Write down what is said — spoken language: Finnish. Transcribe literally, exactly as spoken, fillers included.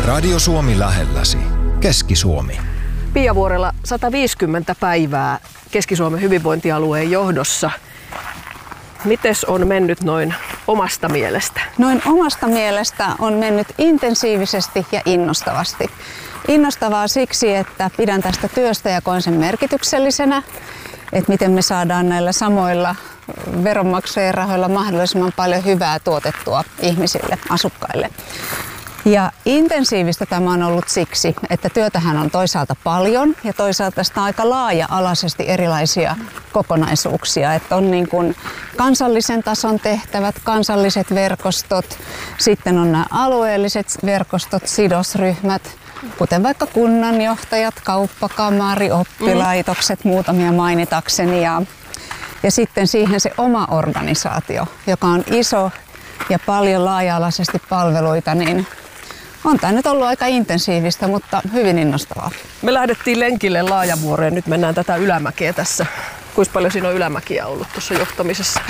Radio Suomi lähelläsi. Keski-Suomi. Pia Vuorela, sata viisikymmentä päivää Keski-Suomen hyvinvointialueen johdossa. Mites on mennyt noin omasta mielestä? Noin omasta mielestä on mennyt intensiivisesti ja innostavasti. Innostavaa siksi, että pidän tästä työstä ja koen sen merkityksellisenä, että miten me saadaan näillä samoilla veronmaksajien rahoilla mahdollisimman paljon hyvää tuotettua ihmisille, asukkaille. Ja intensiivistä tämä on ollut siksi, että työtähän on toisaalta paljon ja toisaalta tästä on aika laaja-alaisesti erilaisia kokonaisuuksia. Että on niin kuin kansallisen tason tehtävät, kansalliset verkostot, sitten on nämä alueelliset verkostot, sidosryhmät, kuten vaikka kunnanjohtajat, kauppakamari, oppilaitokset, muutamia mainitakseni. Ja, ja sitten siihen se oma organisaatio, joka on iso ja paljon laaja-alaisesti palveluita, niin on tämä nyt ollut aika intensiivistä, mutta hyvin innostavaa. Me lähdettiin lenkille Laajavuoreen, nyt mennään tätä ylämäkeä tässä. Kuinka paljon siinä on ylämäkiä ollut tuossa johtamisessa?